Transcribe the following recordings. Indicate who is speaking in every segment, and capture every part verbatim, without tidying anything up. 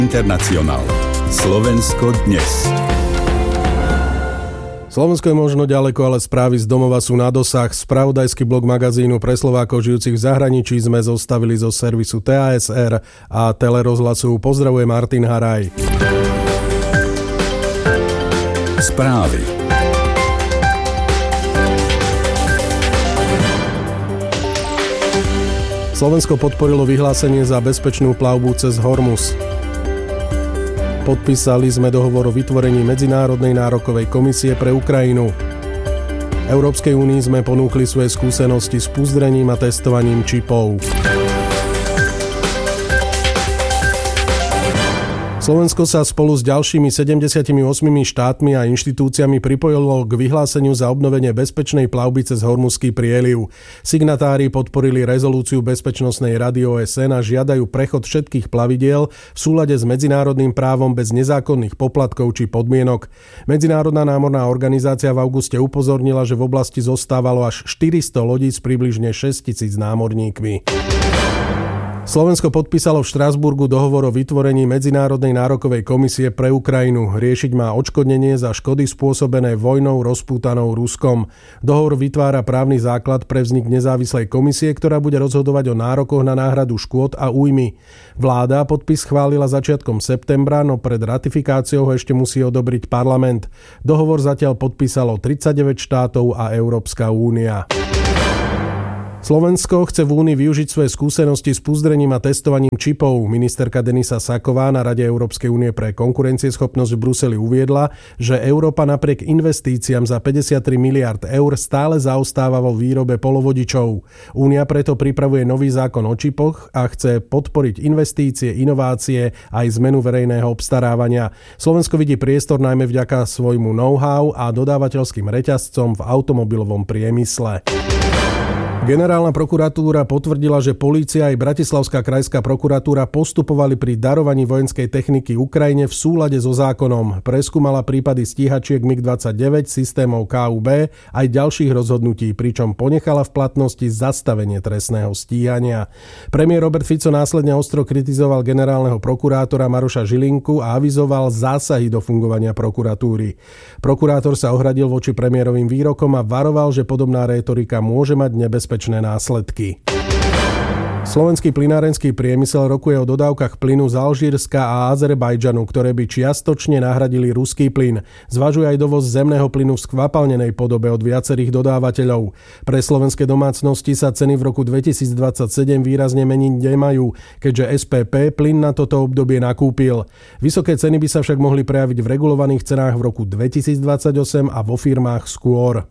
Speaker 1: Internacionál. Slovensko dnes.
Speaker 2: Slovensko je možno ďaleko, ale správy z domova sú na dosah. Spravodajský blog magazínu pre Slovákov žijúcich v zahraničí sme zostavili zo servisu té á es er a Telerozhlasu. Pozdravuje Martin Haraj.
Speaker 1: Správy.
Speaker 2: Slovensko podporilo vyhlásenie za bezpečnú plavbu cez Hormuz. Podpísali sme dohovor o vytvorení Medzinárodnej nárokovej komisie pre Ukrajinu. Európskej únii sme ponúkli svoje skúsenosti s puzdrením a testovaním čipov. Slovensko sa spolu s ďalšími sedemdesiatimi ôsmimi štátmi a inštitúciami pripojilo k vyhláseniu za obnovenie bezpečnej plavby cez Hormuzský prieliv. Signatári podporili rezolúciu Bezpečnostnej rady ó es en a žiadajú prechod všetkých plavidiel v súlade s medzinárodným právom bez nezákonných poplatkov či podmienok. Medzinárodná námorná organizácia v auguste upozornila, že v oblasti zostávalo až štyristo lodí s približne šesťtisíc námorníkmi. Slovensko podpísalo v Štrasburgu dohovor o vytvorení Medzinárodnej nárokovej komisie pre Ukrajinu. Riešiť má odškodnenie za škody spôsobené vojnou rozpútanou Ruskom. Dohovor vytvára právny základ pre vznik nezávislej komisie, ktorá bude rozhodovať o nárokoch na náhradu škôd a újmy. Vláda podpis schválila začiatkom septembra, no pred ratifikáciou ho ešte musí odobriť parlament. Dohovor zatiaľ podpísalo tridsaťdeväť štátov a Európska únia. Slovensko chce v Únii využiť svoje skúsenosti s puzdrením a testovaním čipov. Ministerka Denisa Saková na Rade Európskej únie pre konkurencieschopnosť v Bruseli uviedla, že Európa napriek investíciám za päťdesiattri miliárd eur stále zaostáva vo výrobe polovodičov. Únia preto pripravuje nový zákon o čipoch a chce podporiť investície, inovácie aj zmenu verejného obstarávania. Slovensko vidí priestor najmä vďaka svojmu know-how a dodávateľským reťazcom v automobilovom priemysle. Generálna prokuratúra potvrdila, že polícia aj Bratislavská krajská prokuratúra postupovali pri darovaní vojenskej techniky Ukrajine v súlade so zákonom. Preskúmala prípady stíhačiek mig dvadsaťdeväť, systémov ká ú bé aj ďalších rozhodnutí, pričom ponechala v platnosti zastavenie trestného stíhania. Premiér Robert Fico následne ostro kritizoval generálneho prokurátora Maroša Žilinku a avizoval zásahy do fungovania prokuratúry. Prokurátor sa ohradil voči premiérovým výrokom a varoval, že podobná rétorika môže mať nebezpečné bezpečné následky. Slovenský plynárenský priemysel rokuje o dodávkach plynu z Alžírska a Azerbajdžanu, ktoré by čiastočne nahradili ruský plyn. Zvažuje aj dovoz zemného plynu v skvapalnenej podobe od viacerých dodávateľov. Pre slovenské domácnosti sa ceny v roku dvetisícdvadsaťsedem výrazne meniť nemajú, keďže es pé pé plyn na toto obdobie nakúpil. Vysoké ceny by sa však mohli prejaviť v regulovaných cenách v roku dvetisícdvadsaťosem a vo firmách skôr.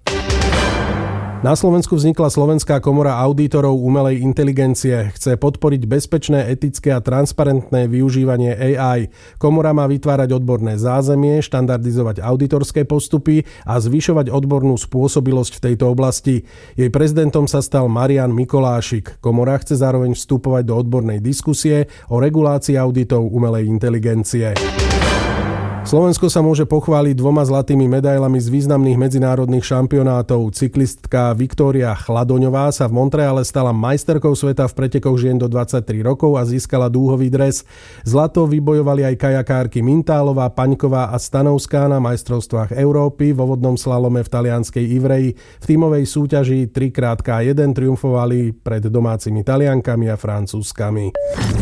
Speaker 2: Na Slovensku vznikla Slovenská komora auditorov umelej inteligencie. Chce podporiť bezpečné, etické a transparentné využívanie á í. Komora má vytvárať odborné zázemie, štandardizovať auditorské postupy a zvyšovať odbornú spôsobilosť v tejto oblasti. Jej prezidentom sa stal Marian Mikolášik. Komora chce zároveň vstupovať do odbornej diskusie o regulácii auditov umelej inteligencie. Slovensko sa môže pochváliť dvoma zlatými medailami z významných medzinárodných šampionátov. Cyklistka Viktória Chladoňová sa v Montreale stala majsterkou sveta v pretekoch žien do dvadsaťtri rokov a získala dúhový dres. Zlato vybojovali aj kajakárky Mintálová, Paňková a Stanovská na majstrovstvách Európy vo vodnom slalome v talianskej Ivreji. V tímovej súťaži tri krát ká jeden triumfovali pred domácimi Taliankami a Francúzskami.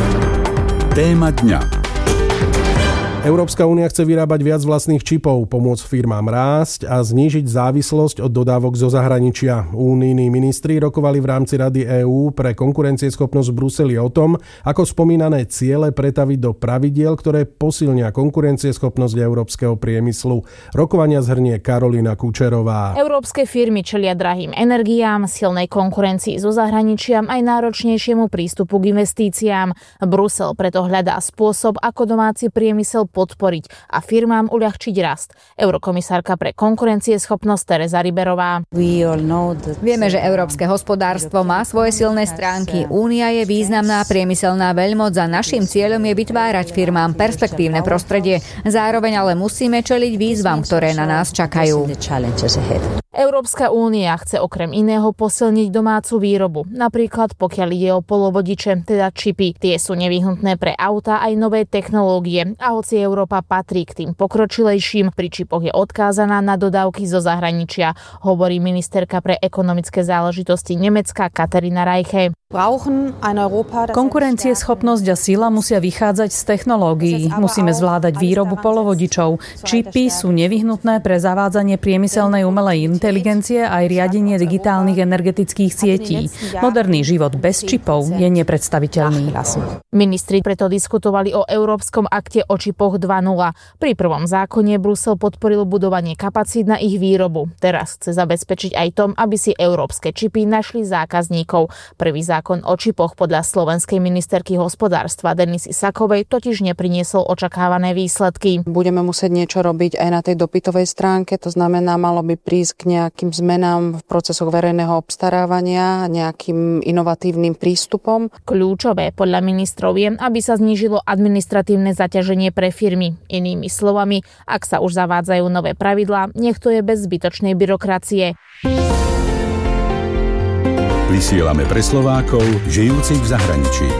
Speaker 1: Téma dňa.
Speaker 2: Európska únia chce vyrábať viac vlastných čipov, pomôcť firmám rásť a znížiť závislosť od dodávok zo zahraničia. Únijní ministri rokovali v rámci Rady EÚ pre konkurencieschopnosť v Bruseli o tom, ako spomínané ciele pretaviť do pravidiel, ktoré posilnia konkurencieschopnosť európskeho priemyslu. Rokovania zhrnie Karolína Kučerová.
Speaker 3: Európske firmy čelia drahým energiám, silnej konkurencii zo zahraničia aj náročnejšiemu prístupu k investíciám. Brusel preto hľadá spôsob, ako domáci priemysel priemysel podporiť a firmám uľahčiť rast. Eurokomisárka pre konkurencieschopnosť Teresa Riberová.
Speaker 4: Vieme, že európske hospodárstvo má svoje silné stránky. Únia je významná priemyselná veľmoc a naším cieľom je vytvárať firmám perspektívne prostredie. Zároveň ale musíme čeliť výzvam, ktoré na nás čakajú.
Speaker 3: Európska únia chce okrem iného posilniť domácu výrobu. Napríklad pokiaľ ide o polovodiče, teda čipy. Tie sú nevyhnutné pre autá aj nové technológie. A hoci Európa patrí k tým pokročilejším, pri čipoch je odkázaná na dodávky zo zahraničia, hovorí ministerka pre ekonomické záležitosti Nemecka Katharina Reiche.
Speaker 5: Konkurencieschopnosť a sila musia vychádzať z technológií. Musíme zvládať výrobu polovodičov. Čipy sú nevyhnutné pre zavádzanie priemyselnej umelej inteligencie a aj riadenie digitálnych energetických sietí. Moderný život bez čipov je nepredstaviteľný.
Speaker 3: Ministri preto diskutovali o Európskom akte o čipoch dva bodka nula. Pri prvom zákone Brusel podporil budovanie kapacít na ich výrobu. Teraz chce zabezpečiť aj tom, aby si európske čipy našli zákazníkov. Prvý zákon o čipoch podľa slovenskej ministerky hospodárstva Denisy Sakovej totiž nepriniesol očakávané výsledky.
Speaker 6: Budeme musieť niečo robiť aj na tej dopytovej stránke, to znamená, malo by prísť k nejakým zmenám v procesoch verejného obstarávania, nejakým inovatívnym prístupom.
Speaker 3: Kľúčové podľa ministrov je, aby sa znížilo administratívne zaťaženie pre firmy. Inými slovami, ak sa už zavádzajú nové pravidlá, nech to je bez zbytočnej byrokracie.
Speaker 1: Vysielame pre Slovákov, žijúcich v zahraničí.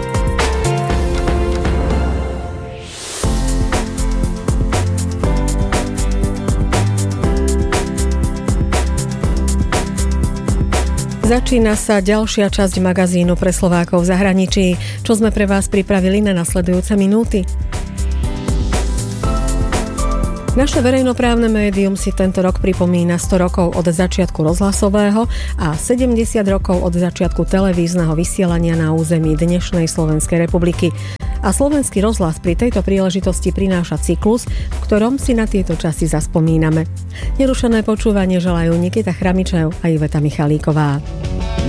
Speaker 7: Začína sa ďalšia časť magazínu pre Slovákov v zahraničí, čo sme pre vás pripravili na nasledujúce minúty. Naše verejnoprávne médium si tento rok pripomína sto rokov od začiatku rozhlasového a sedemdesiat rokov od začiatku televízneho vysielania na území dnešnej Slovenskej republiky. A Slovenský rozhlas pri tejto príležitosti prináša cyklus, v ktorom si na tieto časy zaspomíname. Nerušené počúvanie želajú Nikita Chramičev a Iveta Michalíková.